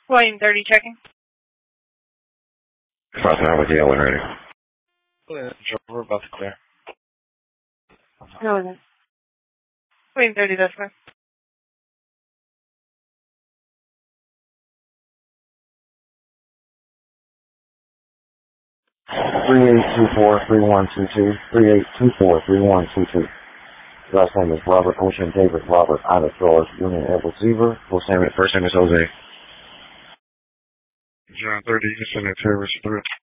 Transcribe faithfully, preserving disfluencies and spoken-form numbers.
William thirty checking. Five nine with the Ellen ready. Yeah, we're about to clear. Who is it? William thirty, that's fine. three eight two four, three one two two, three eight two four, three one two two. Last name is Robert Ocean David Robert Ida Flores Union Edward Seaver. First name, first name is Jose. John thirty, you can send that terrorist threat.